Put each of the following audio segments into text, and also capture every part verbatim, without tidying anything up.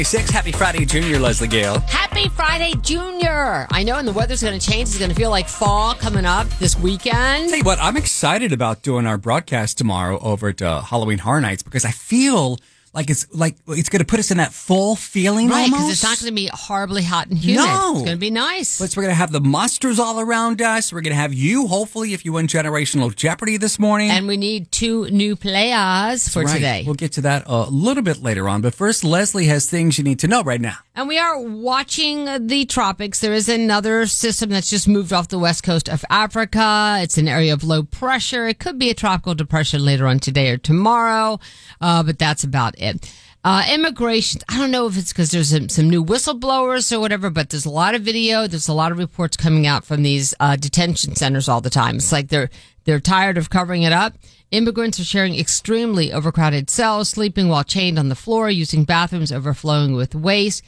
Six. Happy Friday, Junior Leslie Gale. Happy Friday, Junior. I know, and the weather's going to change. It's going to feel like fall coming up this weekend. Tell you what, I'm excited about doing our broadcast tomorrow over at uh, Halloween Horror Nights because I feel like it's like it's going to put us in that fall feeling right, almost. because it's not going to be horribly hot and humid. No. It's going to be nice. But we're going to have the monsters all around us. We're going to have you, hopefully, if you win Generational Jeopardy this morning. And we need two new players for right. today. We'll get to that a little bit later on. But first, Leslie has things you need to know right now. And we are watching the tropics. There is another system that's just moved off the west coast of Africa. It's an area of low pressure. It could be a tropical depression later on today or tomorrow, uh, but that's about it. Uh, immigration, I don't know if it's because there's some, some new whistleblowers or whatever, but there's a lot of video. There's a lot of reports coming out from these uh, detention centers all the time. It's like they're they're tired of covering it up. Immigrants are sharing extremely overcrowded cells, sleeping while chained on the floor, using bathrooms overflowing with waste.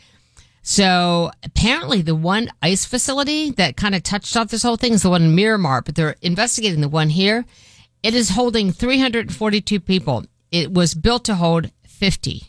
So apparently the one ICE facility that kind of touched off this whole thing is the one in Miramar, but they're investigating the one here. It is holding three hundred forty-two people. It was built to hold fifty.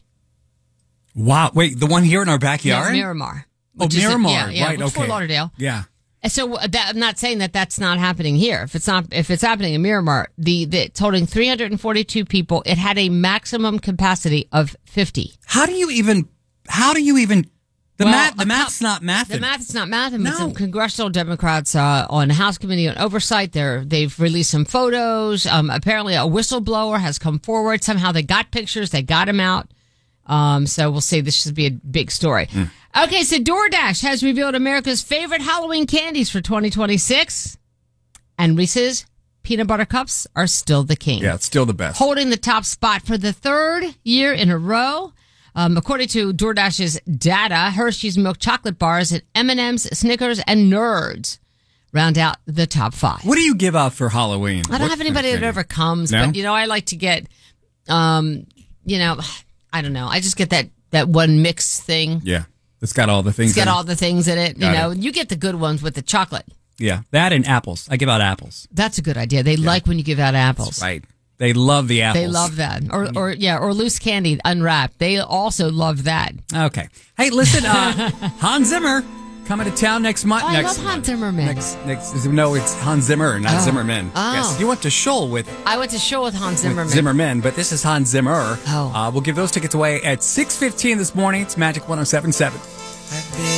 Wow. Wait, the one here in our backyard? Yeah, Miramar. Oh, Which is Miramar. in, yeah, yeah, right, which is okay. Fort Lauderdale. Yeah. And so that, I'm not saying that that's not happening here. If it's not, if it's happening in Miramar, the, the it's holding three hundred forty-two people. It had a maximum capacity of fifty. How do you even, how do you even, the Well, math, the a math's cou- not mathing. The math is not mathing. No. But some congressional Democrats uh, on the House Committee on Oversight, they're, they've released some photos. Um, apparently, a whistleblower has come forward. Somehow they got pictures. They got him out. Um, so we'll see. This should be a big story. Mm. Okay, so DoorDash has revealed America's favorite Halloween candies for twenty twenty-six. And Reese's Peanut Butter Cups are still the king. Yeah, it's still the best. Holding the top spot for the third year in a row. Um, according to DoorDash's data, Hershey's milk chocolate bars and M and M's, Snickers, and Nerds round out the top five. What do you give out for Halloween? I don't What have anybody kind that of ever comes, No? but, you know, I like to get, um, you know, I don't know. I just get that, that one mix thing. Yeah, it's got all the things. It's got in all it. the things in it. You Got know, it. you get the good ones with the chocolate. Yeah, that and apples. I give out apples. That's a good idea. They like when you give out apples. That's right. They love the apples. They love that. Or, or yeah, or loose candy unwrapped. They also love that. Okay. Hey, listen, uh, Hans Zimmer coming to town next month. Oh, I next love Hans month. Zimmerman. Next, next, no, it's Hans Zimmer, not Oh. Zimmerman. Oh. Yes, you went to Scholl with, I went to show with Hans with Zimmerman. Zimmerman, but this is Hans Zimmer. Oh. Uh, we'll give those tickets away at six fifteen this morning. It's Magic one oh seven point seven.